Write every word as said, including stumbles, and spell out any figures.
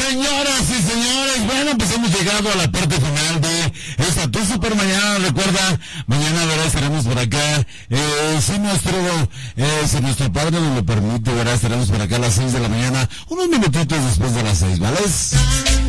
Señoras y señores, bueno, pues hemos llegado a la parte final de esta Tu Super Mañana. Recuerda, mañana verás, estaremos por acá, eh, si nuestro, eh, si nuestro padre nos lo permite, verás, estaremos por acá a las seis de la mañana, unos minutitos después de las seis, ¿vale?